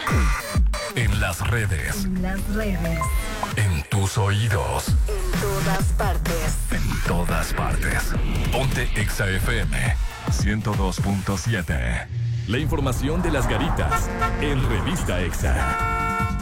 En las redes. En las redes. En tus oídos. En todas partes. En todas partes. Ponte Exa FM 102.7. La información de las garitas en Revista Exa.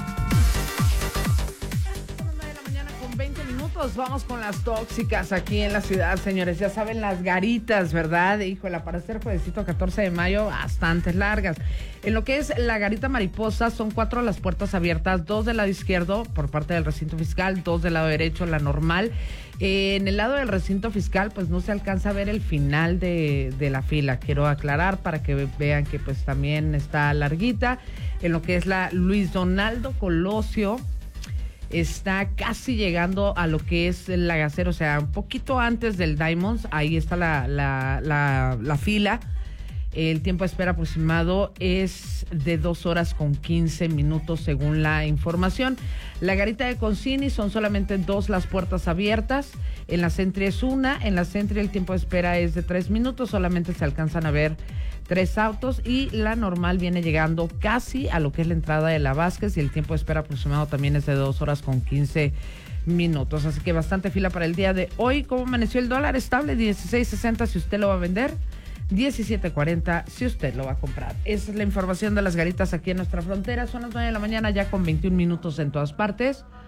20 minutos, vamos con las tóxicas aquí en la ciudad, señores. Ya saben, las garitas, ¿verdad? Híjole, para ser juevesito 14 de mayo, bastante largas. En lo que es la garita mariposa, son 4 las puertas abiertas, 2 del lado izquierdo por parte del recinto fiscal, 2 del lado derecho, la normal. En el lado del recinto fiscal, pues no se alcanza a ver el final de la fila. Quiero aclarar para que vean que pues también está larguita. En lo que es la Luis Donaldo Colosio, está casi llegando a lo que es el Lagacero, o sea, un poquito antes del Diamonds. Ahí está la fila. El tiempo de espera aproximado es de 2 horas con 15 minutos según la información. La garita de Concini son solamente 2 las puertas abiertas. En la Sentry es 1. En la Sentry el tiempo de espera es de 3 minutos. Solamente se alcanzan a ver 3 autos, y la normal viene llegando casi a lo que es la entrada de la Vázquez, y el tiempo de espera aproximado también es de 2 horas con 15 minutos. Así que bastante fila para el día de hoy. ¿Cómo amaneció el dólar? Estable, 16.60 si usted lo va a vender, 17.40 si usted lo va a comprar. Esa es la información de las garitas aquí en nuestra frontera. Son las 9 de la mañana ya con 21 minutos en todas partes.